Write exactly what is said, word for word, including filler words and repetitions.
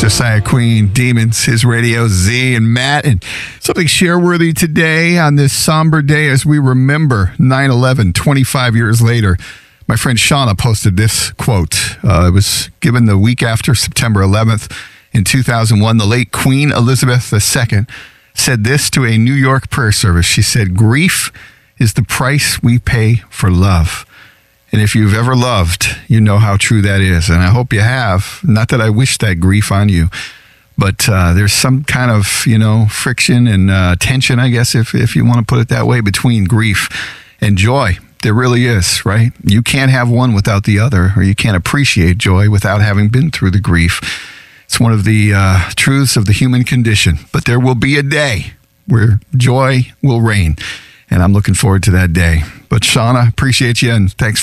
Josiah Queen, Demons, His Radio, Z, and Matt. And something share-worthy today on this somber day as we remember nine eleven, twenty-five years later. My friend Shauna posted this quote. Uh, it was given the week after September eleventh in two thousand one. The late Queen Elizabeth the Second said this to a New York prayer service. She said, "Grief is the price we pay for love." And if you've ever loved, you know how true that is. And I hope you have. Not that I wish that grief on you, but uh, there's some kind of, you know, friction and uh, tension, I guess, if, if you want to put it that way, between grief and joy. There really is, right? You can't have one without the other, or you can't appreciate joy without having been through the grief. It's one of the uh, truths of the human condition. But there will be a day where joy will reign. And I'm looking forward to that day. But Shauna, appreciate you, and thanks for